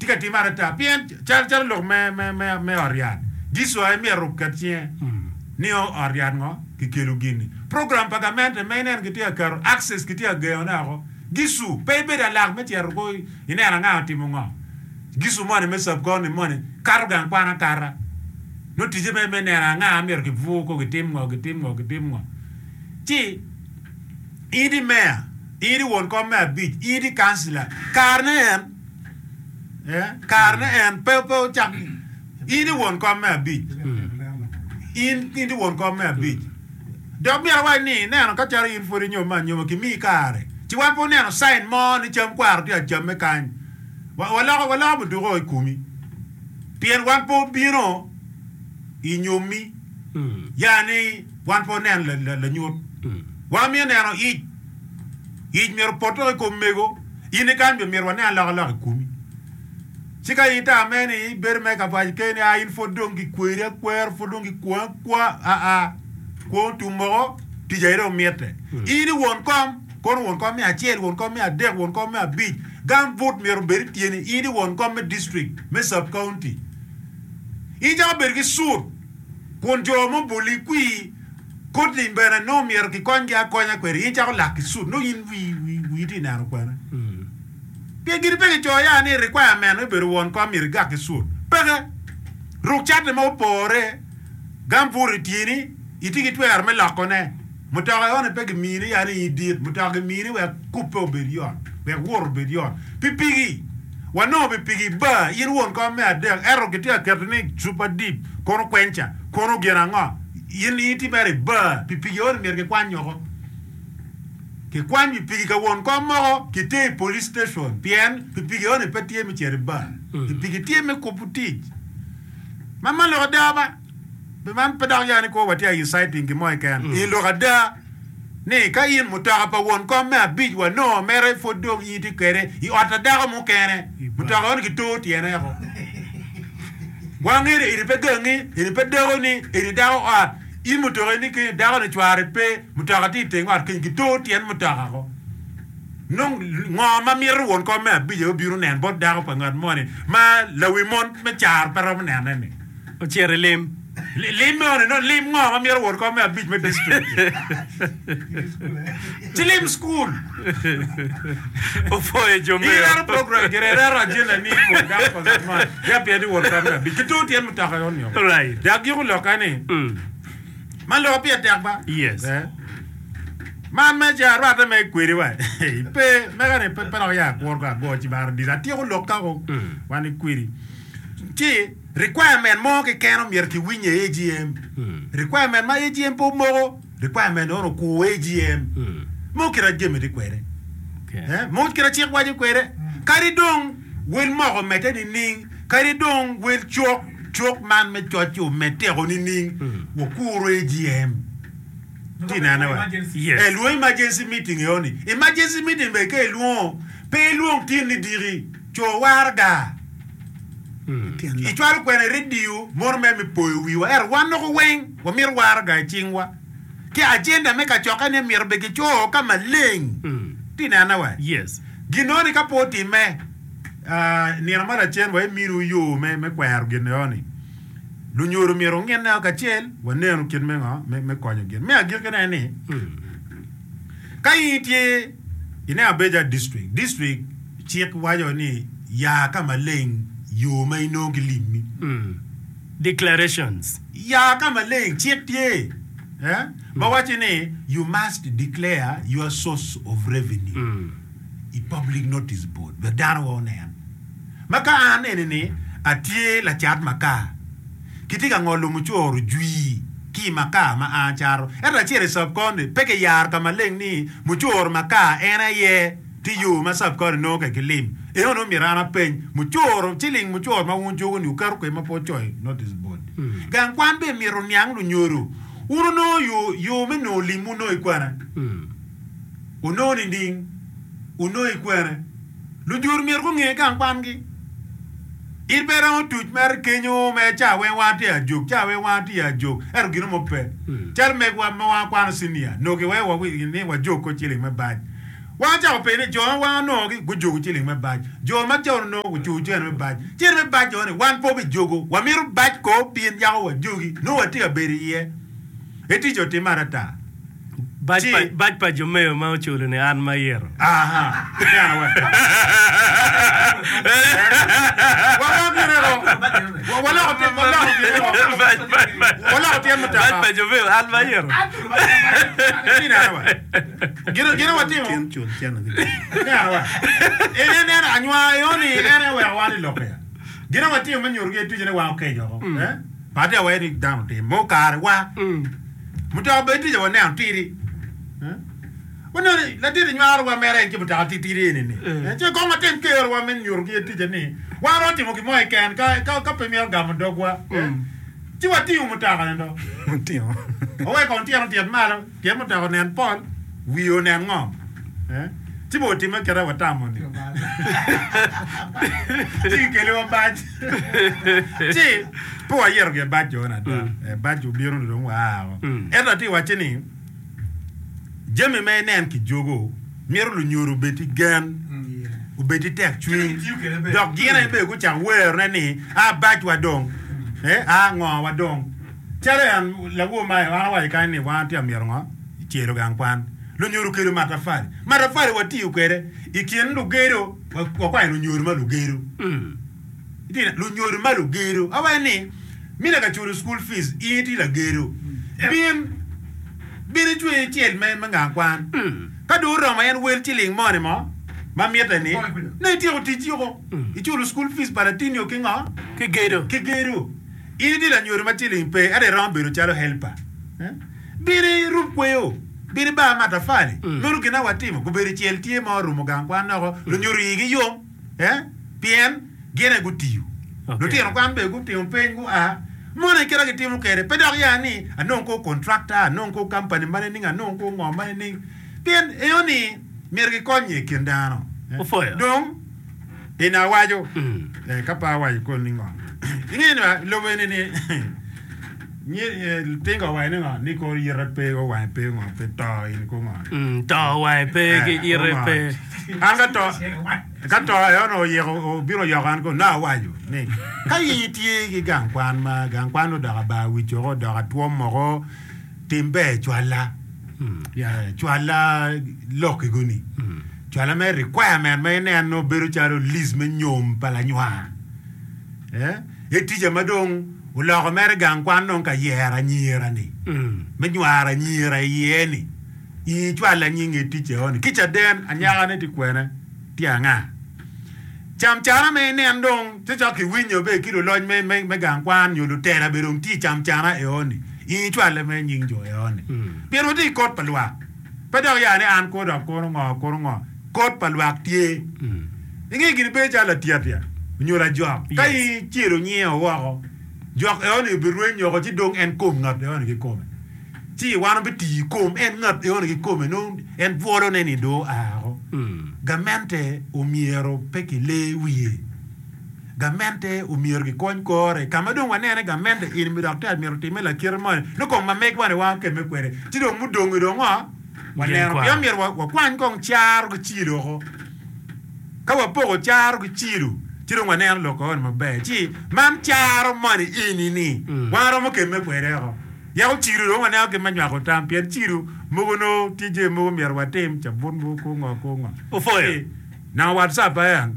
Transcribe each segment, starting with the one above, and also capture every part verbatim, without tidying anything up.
tika timara ta bien chal chal lo me me me me arian giso ai mi rukatien ni o arian ngo ki kelu gini program pagamente menen kitia karo access kitia geona ko gisu pebe da lag meti ergo ine ana ngati mungo gisu mone me sab gone mone karo gan kwana kara no tije me me na nga mer ki vu ko gitim ngo gitim ngo gitim ngo ti idi mayor idi won ko me bit idi councilor karne en eh karne en pepo chak idi won ko me bit in idi won ko me bit do mi wa ni ne no ka chari in fori nyoma nyoma ki mi kare ti wa po ne no sign mo ni cham kwar ti cham me kan wala wala bu do ko kumi pien wan po biro inyomi yani wan po ne la la nyot wa mi ne no i i mi poto ko mego ine kan be mi wan ne la la kumi sika ita meni ber me ka ba ke ni a info dongi kwere kwer fo dongi kwa kwa a a ko tumo ti jairo miete ini won kom kon won kom ya chiel won kom ya de won kom ya big gam vote mi ber tieni ini won kom me district me sub county i ja ber ki sur kon jo mo boli kui ko di bena no mi er ki kon ja konya kweri i ja la ki sur no in wi wi wi ti na ro kwa pe giri pe jo ya ni requirement e ber won kom mi ga ki sur pe ru chat mo pore gam puri tieni itiki twer me la kone mutaga yone pe mini yani idit mutaga mini we coupe obedion we wor obedion pipigi wano pipigi ba yin won ko me adel ero kitia kerni super deep kono kwencha kono geranga yin iti mere ba pipigi on merge kwanyo ko ke kwanyi pipigi ka won ko mo kite police station bien pipigi on pe tie mi chere ba pipigi tie me koputi mama lo daba be man pedal yani ko wati ay citing ki moy kan i lo gada ne ka yin mutaka pa won ko me big wa no mere fo do yiti kere i ota da mo kene mutaka on ki to ti ene ko wa ngere i pe gangi i pe do ni i da o a i mutaka ni ke da on tware pe mutaka ti te ngar ki to ti en mutaka ko non ngoma mi ru won ko me bi yo biru nen bo da ko pa ngat mo ni ma lawi mon me char para mo nen ne o chere lem lim no lim ngoma mi ru ko me bi me district Tilim school o foi jo me era program que era rajela ni ko da ko ma ya pedi wor ko me bi to ti en mutaka yon yo right da gi ko lokane man lo pi atak ba yes man me ja ra ta me kwiri wa pe me ga ne pe pe ya ko ga go ti bar di da ti ko lokka ko wani kwiri ti requirement mo ke keno mier ki winye A G M requirement ma A G M po mo requirement ono ku A G M mo kira jeme di kwere eh mo kira chi kwa di kwere kari dong wel mo mete ni ning kari dong wel chok chok man me chochu mete ko ni ning wo ku A G M tinana wa yes e lo emergency meeting yoni emergency meeting be ke lo pe lo tin ni diri cho warga i twal kwene radio mor me mi poy wiwa er wano ko wen wa mir warga chingwa ke agenda me ka choka ne mir be ke cho kama leng tinana wa yes ginoni ka poti me ah ni na mara chen wa miru yo me me kwar ginoni lu nyoro miro ngen na ka chel wa nenu kin me nga me me konyo gen me agir kana ni kai tie ina Abeja district district chiek wajo ni ya kama leng you may know gilimi mm. declarations ya kama leng chiek tie eh but what you need you must declare your source of revenue mm. i public notice board but dan won en maka ane ni atie la chat maka kitika ngolo muchoro jui ki maka ma a charo era chere sub konde peke yar kama leng ni muchoro maka ena ye ti you ma sub konde no ke gilim e ono mirana pen muchoro chiling muchoro ma wunjo ni ukaru ko ma po choy notice board mm. gan kwan be miro nyang lu nyoro uru no yo yo me no limu no ikwana mm. uno ni ding uno ikwana lu jur mir ko nge gan kwan gi ibera on tuj mer kenyo me cha we wati a juk cha we wati a juk er gino mo pe char me kwa ma wa kwan sinia no ke we wa wi ni wa juk ko chile me bad wa cha pe ne jo wa no gi gu jogo chiling me baj jo ma jo no gu chu chen me baj chen me baj jo ne wan po be jogo wa miru baj ko pin ya wa jogi no wa ti aberi ye eti jo ti marata baj pa baj pa jo me ma chulo ne an ma yero aha ya wa wa wa ne ro wa wala ko te wala ko te baj baj wala ko te mata baj pa jo me an ma yero ni na wa gino gino wa ti mo chen chul chen ya wa ene ne anywa yo ni ene wa wa ni loke gino wa ti mo nyoru tu jene wa okay jo eh pa de wa ni down ti mo kar wa muta be ti jo ne antiri eh wona la ti nyar wa mere ki muta ti ti ni ni che ko ma ten ke wa men nyoru ti jene wa ro ti mo ki mo e ken ka ka ka pe mi ga mo dogwa ti wa ti muta ka ndo ti o o we kon ti an ti ma lo ti muta ko nen pon wi o nen ngom eh ti bo ti ma kera wa ta mo ni ti ke le wa ba ti po wa yer ge ba jo na da e ba jo bi ro ndo wa e da ti wa ti ni jeme me nen ki jogo miru lu nyuru beti gan u beti tek chui dok gine be ku chang wer na ni a ba wa dong eh a ngo wa dong chere an la wo mai wa wa ka ni wa ti amir ngo chero gang pan lu nyuru kero matafari matafari wa ti ukere ikien lu gero wa kwa lu nyuru ma lu gero iti lu nyuru ma lu gero awa ni mina ka churu school fees iti la gero bin bin chwe tiel me manga kwan ka du ro ma yan wel tiling mo ni mo ma mieta ni na ti o ti ti o i churu school fees para tinio kinga ke gero ke gero iti la nyuru ma tiling pe ade rambero chalo helper eh biri rupweyo biri ba matafali lolu kina watimo kuberi chiel tie ma rumo gangwan no lu nyuri gi yom eh pien gene gutiu lu tie kwan be gutiu pengu a mona kira gi timu kere pedok ya ni anon ko contractor anon ko company mane ninga anon ko ngom mane ning pien eoni mergi konye kindano donc ina wajo eh kapa wajo ko ningo ni lo bene ni ni tenga wa ni nga ni ko yere pe o wa pe ngo pe ta in ko nga mm ta wa pe ke yere pe anga to ka to yo no ye o biro yo kan ko na wa yo ni ka yi ti gi gang kwan ma gang kwan no da ba wi jo da to mo go timbe chwala ya chwala lo ke goni chwala me requirement me ne no biro charo lis me nyom pala nywa eh e ti je madong ulo ko mer gang kwan non ka yera nyira ni me nywara nyira yeni i twala nyinge tiche on kicha den anyaga ne ti kwena ti anga cham chana me ne ndong te cha ki winyo be kilo lo me me gang kwan yo lu tera be rum ti cham chana e oni i twala me nying jo e oni pero ti kot palwa pedo ya ne an ko do ko ngo ko ngo kot palwa tie ngi gini be cha la tia tia nyola job kai chiro nyeo wa jok e oni birwe nyoko ti dong en kom ngat e oni ki kom ti wana be ti kom en ngat e oni ki kom no en voro ne ni do a ho gamente o miero peki le wiye gamente o miero ki kon kore kama dong wane ne gamente in mi doctor miero ti mela kirman no ko ma mek wane wa ke me kwere ti dong mu dong do ngo wane yo miero wa kwan kong char ko chiro ho ka wa pogo char ko chiro chiro ngwane an loko on mabe chi mam charo mani ini ni waro mo ke me kwere ho ya o chiro ro ngwane ke manywa ko tam pien chiro mogono tije mo mier watem chabun mo ko ngo ko ngo o foye na whatsapp ayan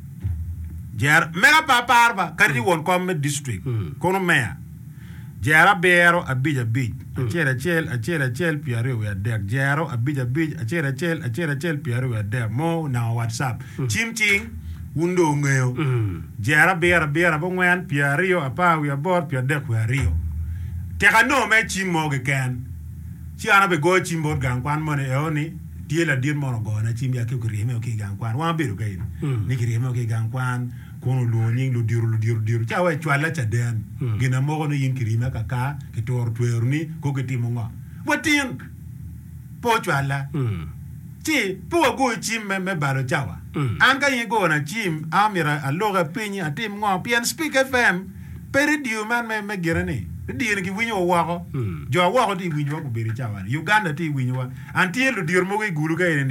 jar mega paparba kadi won kom district kono meya jara bero abija bij achera chel achera chel piare we dek jaro abija bij achera chel achera chel piare we dek mo na whatsapp chim ching undo ngeo jara bera bera bo ngwan piario apa wi abor pia dek we rio te kano me chimo ge kan chi ana be go chimbo gang kwan mo ne oni tie la dir mo go na chim ya ke krime o ke gang kwan wa beru ke ni krime o ke gang kwan kono lo nying lo diru lo diru diru cha we chwala cha den gina mo no yin krime ka ka ke tor twer ni ko ke timo ngo watin po chwala ti po go chim me me baro chawa an ka yin go na chim amira aloga pinyi atim ngo pian speak fm peridio man me me gerani di ni ki winyo wa ko jo wa ko ti winyo ko beri chawa Uganda ti winyo wa anti lo dir mo ge guru ga ni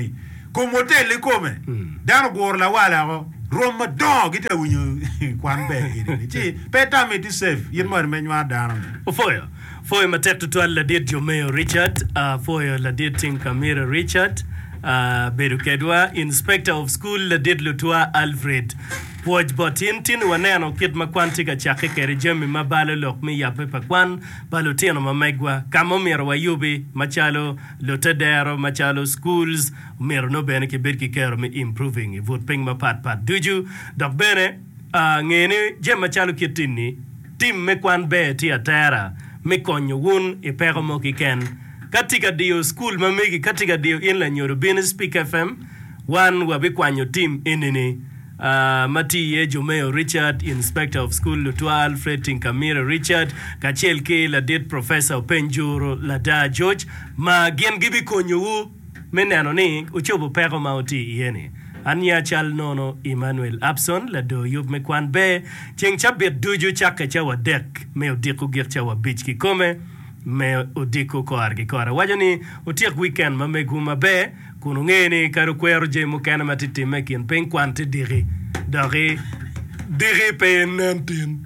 Como te le come. Dan gor la wala go. Roma dog ita winyo kwan be. Chi peta me ti safe. Yin mo me nywa dan. Ofoyo. Foyo matek to la dit Jomeo Richard. Uh, foyo la dit Tim Kamira Richard. Uh, Beru Kedwa, Inspector of School la dit Lutua Alfred. Poj botin tin waneno kit makwanti ka chake kere jemi mabalo lok mi ya pepa kwan balotino mamegwa kamo miro wayubi machalo lotadero machalo schools miro no bene ke birki kero mi improving i vot ping ma pat pat duju dok bene uh, ngene jem machalo kitini tim me kwan be ti atera me konyo wun i pero mo kiken katika dio school mamegi katika dio inla nyoro business speak F M wan wabi kwanyo tim inini Uh, Mati ye Jomeo Richard, Inspector of School Lutua Alfred Tinkamira Richard, Kachel K la dit Professor Penjuro la da George, ma gen gibi konyu menano ni uchobo pero mauti yene. Anya chal nono Emmanuel Abson la do yub me kwan be, cheng chabet duju chaka chawa dek, me odiku gir chawa beach ki kome, me odiku ko argi kora. Wajani utiak weekend ma me guma be, kunu ngeni karu kwero je mukana matiti mekin pen kwante diri diri diri pen nantin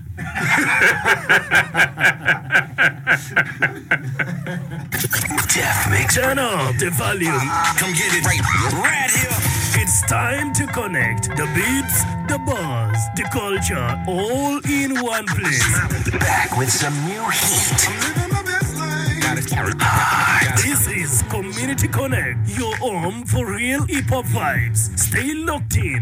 Jeff Mix. Turn up the volume. Come get it right, right here. It's time to connect the beats, the buzz, the culture, all in one place. Back with some new heat. This is Community Connect, your home for real hip hop vibes. Stay locked in.